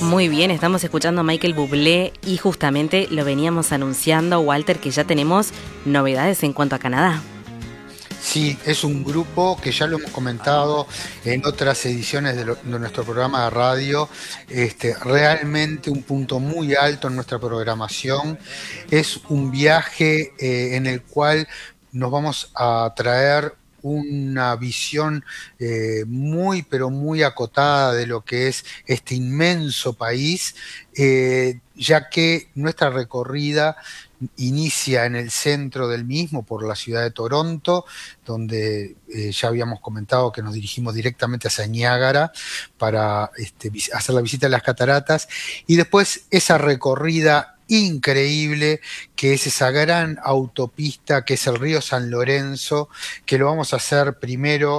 Muy bien, estamos escuchando a Michael Bublé y justamente lo veníamos anunciando, Walter, que ya tenemos novedades en cuanto a Canadá. Sí, es un grupo que ya lo hemos comentado en otras ediciones de nuestro programa de radio. Realmente un punto muy alto en nuestra programación. Es un viaje en el cual nos vamos a traer una visión muy, pero muy acotada de lo que es este inmenso país, ya que nuestra recorrida inicia en el centro del mismo, por la ciudad de Toronto, donde ya habíamos comentado que nos dirigimos directamente hacia Niágara para hacer la visita a las cataratas, y después esa recorrida increíble que es esa gran autopista que es el río San Lorenzo, que lo vamos a hacer primero